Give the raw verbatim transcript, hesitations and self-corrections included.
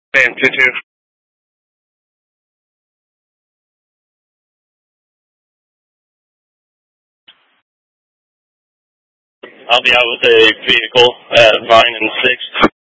Band two two. I'll be out with a vehicle at Vine and sixth.